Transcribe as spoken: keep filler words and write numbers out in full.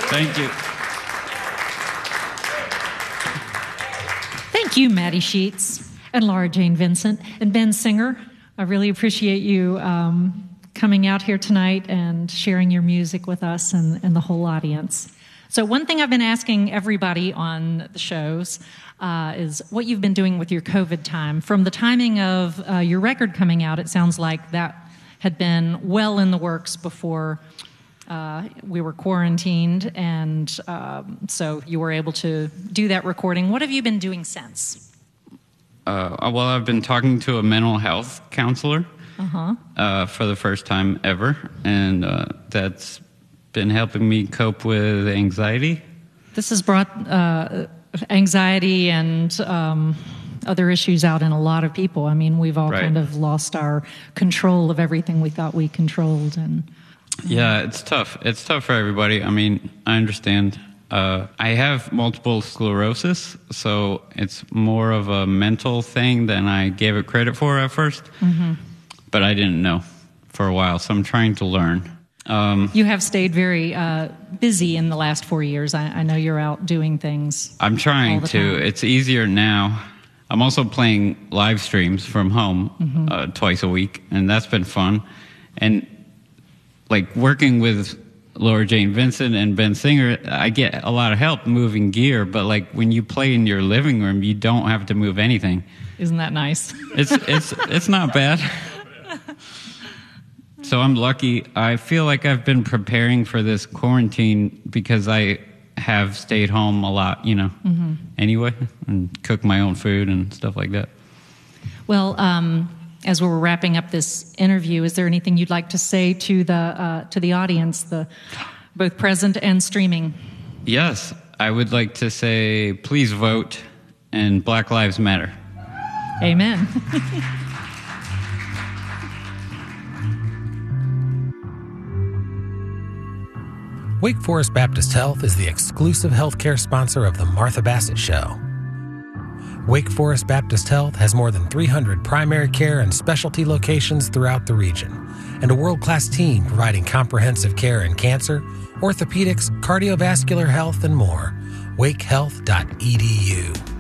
Thank you. Thank you, Maddie Sheets and Laura Jane Vincent and Ben Singer. I really appreciate you um, coming out here tonight and sharing your music with us and, and the whole audience. So one thing I've been asking everybody on the shows uh, is what you've been doing with your COVID time. From the timing of uh, your record coming out, it sounds like that had been well in the works before uh, we were quarantined, and um, so you were able to do that recording. What have you been doing since? Uh, well, I've been talking to a mental health counselor uh-huh. uh, for the first time ever, and uh, that's been helping me cope with anxiety. This has brought uh, anxiety and um, other issues out in a lot of people. I mean, we've all right. kind of lost our control of everything we thought we controlled. And yeah, it's tough. It's tough for everybody. I mean, I understand. Uh, I have multiple sclerosis, so it's more of a mental thing than I gave it credit for at first. Mm-hmm. But I didn't know for a while, so I'm trying to learn. Um, you have stayed very uh, busy in the last four years. I, I know you're out doing things. I'm trying to. Time. It's easier now. I'm also playing live streams from home mm-hmm. uh, twice a week, and that's been fun. And like working with Laura Jane Vincent and Ben Singer, I get a lot of help moving gear, but like when you play in your living room, you don't have to move anything. Isn't that nice? It's it's it's not bad. So I'm lucky. I feel like I've been preparing for this quarantine because I have stayed home a lot, you know, mm-hmm. anyway, and cook my own food and stuff like that. Well, um, as we're wrapping up this interview, is there anything you'd like to say to the uh, to the audience, the both present and streaming? Yes, I would like to say, please vote, and Black Lives Matter. Amen. Wake Forest Baptist Health is the exclusive healthcare sponsor of the Martha Bassett Show. Wake Forest Baptist Health has more than three hundred primary care and specialty locations throughout the region, and a world-class team providing comprehensive care in cancer, orthopedics, cardiovascular health, and more. wake health dot e d u